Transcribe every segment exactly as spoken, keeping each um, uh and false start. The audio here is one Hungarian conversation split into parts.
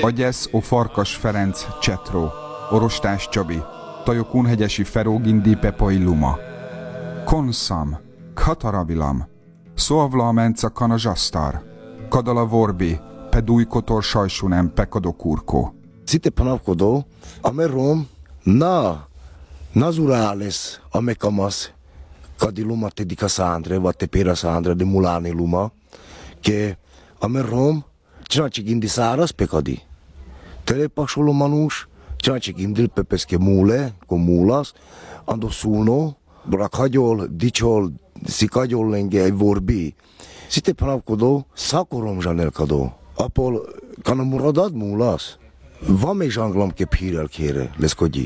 Agyesz o Farkas Ferenc Csetró, Orostás Csabi, Tajokúnhegyesi Ferógindi Pepai Luma. Konszam, Khataravilam, Szóvla Menca Kana Zsasztar, Kadala Vorbi, Pedújkotor Sajsunem Pekadokurko. Site panavkodo, ame rom, na, nazurales, ame kamas, kadi luma te di Cassandre, va te pera Sandra de Mulani luma, che ame rom, cenaci gindi saras pe kadi. Tele pașolo manus, cenaci gindil pe pesche mule, con mulas, ando suno, brakhagyol, dicsol, szikagyol lenge egy vorbi. Site panavkodo, szakorom zsanelkado. Apol, kana muradad mulas. Van még zsanglam ke phírel kére, leszkodji.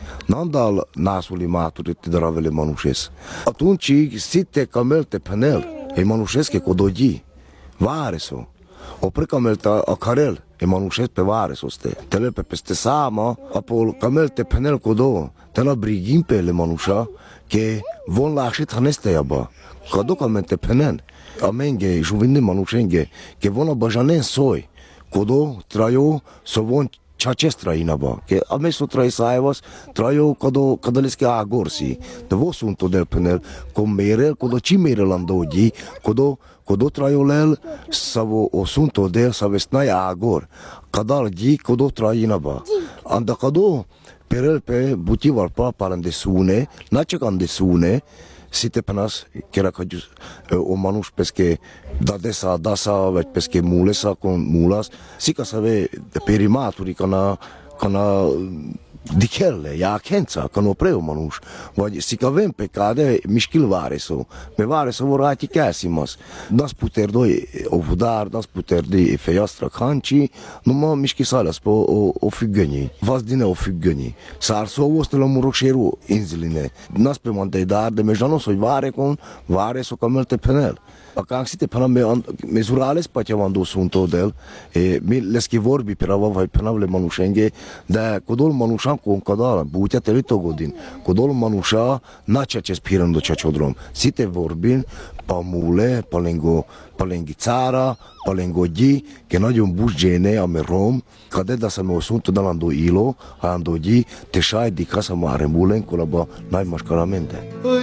Nandal nászuli máturit daravele manuses. Atunci, site kamelte penel, e manuses ke kodogyi. Váreso. Opre kamelta akarel, e manuses pe váreso ste. Tele pe peste sama, apol kamelte penel kodo. Tela brigim pe le manusa, ke von lașit hanestejaba. Kado kamelte penen. Amenge, juvinde manusenge, ke von abajanen soi. Kodo trajo sovon čačes trajinaba, ke ameso traj saivas, trajo kado kadaleske agorsi. Da vo sunto del penel, ko merel, kodo ci merel andogyi, kodo kodo trajo lel, savo o sunto del savesnaja agor. Kadal gyi, kodo trajinaba. Anda kado perel pe butivar pa parandesune, naček andesune, site penas, kera kađus o manus peske dadesa, dasa, već peske mulesa con mulas, sika save perimaturi kana, kana dichelle, ja akenca, kana opreu manus, vagy sika vem pe cade mișkil vareso, me vareso vorati kesimas, das puter doi ovudar, das puter de feastra kanci, numa mișki salas po o, o függönyi, vas dine o függönyi, sarso oste la murokseru inziline, nas pe mantei dar de mejanos hogy vare con vareso kamelte penel. Akár site pena me mezurales patja van do sunto del, e mi leski vorbi per ava vai pena le manusenge, de kodol manushan con kadala, butja telito godin, kodol manusha na ceace spirando ceaciodrom, site vorbin pa mule, pa lengo, pa lengi țara, pa lengo gyi, che nagyon buzgene ame rom, cade da sa me o sunto dalando ilo, ando gyi, te shai di casa mare mulen, colaba nai mascaramente.